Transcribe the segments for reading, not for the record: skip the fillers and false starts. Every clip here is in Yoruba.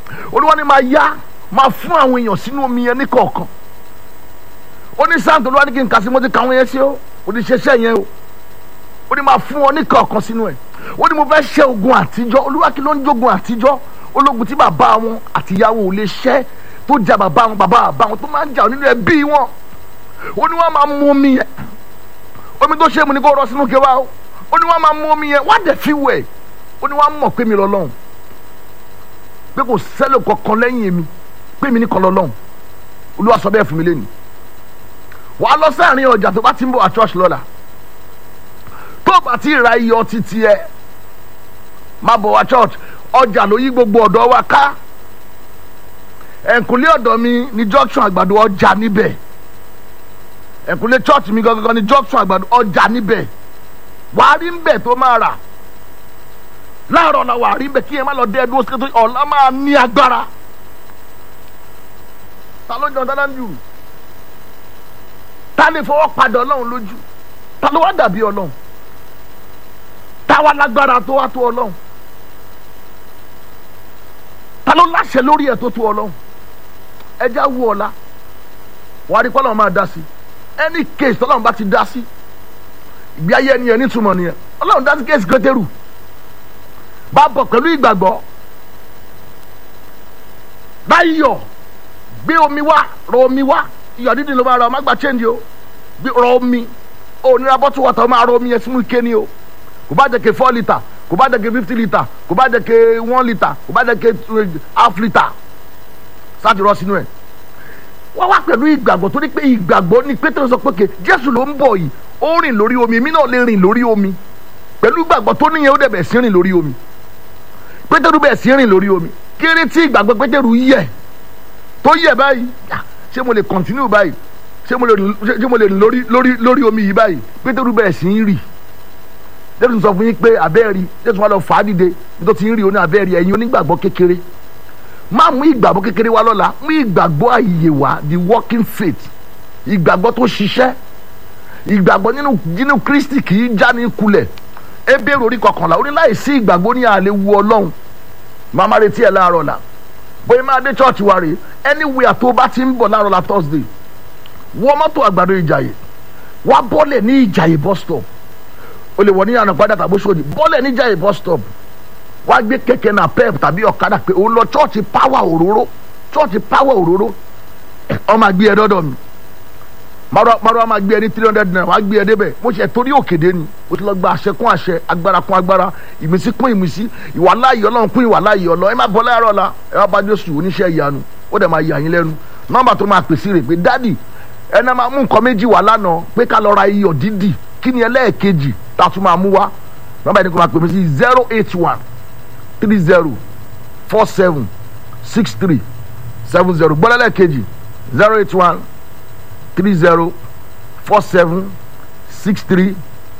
Olúwa ni máa fún àwọn èèyàn sínú omi yẹn ní kọ̀ọ̀kan. Ó ní sáà tó Olúwa ní kí n kà sí mo ti kà wọ́n yẹn sí o, ó ní ṣeṣẹ́ yẹn o. Ó ní máa fún ọ ní kọ̀ọ̀kan sínú ẹ̀. Ó ní mo fẹ́ ṣẹ́ ogun àtijọ́. Olúwa kí ló ń jogun àtijọ́? Ológun tí bàbá wọn àti ìyàwó ò lè ṣẹ́, tó jà bàbá wọn tó máa ń jà nínú ẹbí wọn. Ó ní wọ́n máa mú omi yẹn, omi tó ṣe mu ni kó rọ sínú kẹwàá o. Ó ní wọ́n máa mú omi yẹn, wá dẹ̀ fi wẹ̀. Ó ní wọ́n mọ̀ pé mi lọ́lọ́run, pé kò sẹ́lẹ̀ kankan lẹ́yìn mi, pé mi ní kan lọ́lọ́run. Olúwa sọ bẹ́ẹ̀ fún mi lẹ́nu. Wàá lọ sáàrin ọjà tó bá ti ń bọ̀ à church lọ́la. Tó bá ti ra iye ọtí tiẹ̀ máa bọ̀ wá church. Ọjà ló yí gbogbo ọ̀dọ̀ wa ká. Ẹ̀kúnlé ọ̀dọ̀ mi ní junction àgbàdo ọjà níbẹ̀. Ẹ̀kúnlé church mi gangan ní junction àgbàdo ọjà níbẹ̀. Wàá rí nbẹ̀ tó máa rà. Láàárọ̀ la wàá rí nbẹ̀ kí ẹ má lọ dé ẹdúró sí kí ọ̀la máa ní agbára. Ta ló jọ dáadáa jù? Ta lè fọwọ́ padà Ọlọ́run lójú? Ta ló wá dàbí Ọlọ́run? Ta wá lágbára tó wá tó Ọlọ́run? Ta ló láṣẹ lórí ẹ̀ tó tó Ọlọ́run? Ẹja wú ọ̀la wàá rí pọ́lọ́run máa dá sí. Any case tọ́lọ́run bá ti dá sí, ìgbé ayé ẹni yẹn nítumọ̀ nìyẹn. Ọlọ́run dá sí case Pétérù, bá bọ̀ pẹ̀lú ìgbàgbọ́. Báyọ̀ gbé omi wá, rọ omi wá, iyọ̀ dídì ló máa rọ, má gba change o. Rọ omi, o nira bottle water, máa rọ omi yẹn sínú ike ni o. Kò bá jẹ́ ke 4 litre, kò bá jẹ́ ke 50 litre, kò bá jẹ́ ke 1 litre, kò bá jẹ́ ke half litre. Sáàtì rọ sínú ẹ̀. Wọ́n wá pẹ̀lú ìgbàgbọ́, torí pé ìgbàgbọ́ ni Pétérù sọ pé Jésù ló ń bọ̀ yìí, ó rìn lórí omi, èmi náà lè rìn lórí omi. Pẹ̀lú ìgbàgbọ́ tó níyẹn ó dẹ̀ bẹ̀ sí rìn lórí omi. Pétérù bẹ̀ sí rìn lórí omi. Kéré tí ìgbàgbọ́ Pétérù yẹ̀ tó yẹ̀ báyìí, ṣé mo lè continue báyìí? Ṣé mo lè rìn lórí omi yìí báyìí? Pétérù bẹ̀ sí ń rì. Jésù sọ fún yín pé abẹ́ẹ̀rí, Jésù wá lọ fà á dìde tó ti ń rí oní abẹ́ẹ̀rí, ẹ̀yin onígbàgbọ́ kékeré. Má mú ìgbàgbọ́ kékeré wá lọ́la, mú ìgbàgbọ́ àyè wá, the working faith. Ìgbàgbọ́ tó ṣiṣẹ́, ìgbàgbọ́ nínú Kristi kì í já ní kulẹ̀. Hébérù orí 11 ó ní láìsí ìgbàgbọ́ ní àlè wu Ọlọ́run. Màmá retí ẹ̀ láàárọ̀ la, bóyá máa dé church wa rè, anywhere tó bá ti ń bọ̀ láàárọ̀ la Thursday, wọ́n mọ́tò àgbàdo Ìjàyè, wá bọ́lẹ̀ ní Ìjàyè bus stop. O lè wọ̀ ní àná padà tàbí Ṣòdì, bọ́lẹ̀ ní Ìjàyè bus stop. Wá gbé kẹ̀kẹ́ náà pep tàbí ọ̀kadà pé òun lọ church power òróró, ọmọ àgbé ẹ dọ́dọ̀ mi. Márùn máa gbé ẹ ní 300 naira, wàá gbé ẹ débẹ̀. Mo ṣe torí òkèdè ni, o ti lọ gba àṣẹ kún àṣẹ, agbára kún agbára, ìmísí kún ìmísí, ìwàláyé Ọlọ́run kún ìwàláyé Ọlọ́run. Ẹ má bọ́ láàárọ̀ la, ẹ wá bá Jésù oníṣẹ́ ìyanu, ó dẹ̀ máa yà yín lẹ́nu. Nọ́mbà tó máa pèsè rè pé dádì ẹnà máa mú nǹkan méjì wá lánàá pé ká lọ ra iyọ̀ dídì, kí ni ẹlẹ́ẹ̀kejì tá a tún máa mú wá? Nọ́mbà yìí kò máa pè mí sí 081 30 47 63 70. Gbọ́dọ̀ ẹlẹ́ẹ̀kejì 081 30 47 63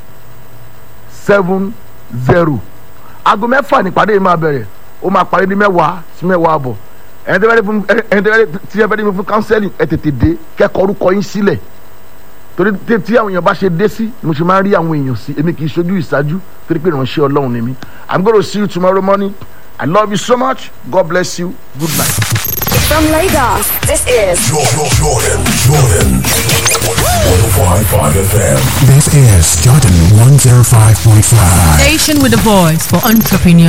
70. Aago mẹ́fà nípàdé yìí máa bẹ̀rẹ̀, ó máa parí ní 10 sí 10 àbọ̀. Ẹni tí ẹ fẹ́ dé fún counseling ẹ tètè dé, kẹ́kọ̀ọ́ orúkọ yín sílẹ̀, torí tí àwọn èèyàn bá ṣe dé sí mo ṣe máa ń rí àwọn èèyàn sí. Èmi kì í ṣojú ìṣáájú, torí pé ìránṣẹ́ Ọlọ́run ni mí. I'm going to see you tomorrow morning. I love you so much. God bless you. Good night. From Lagos, this is Jordan 105.5 FM. This is Jordan 105.5. Station with a voice for entrepreneurs.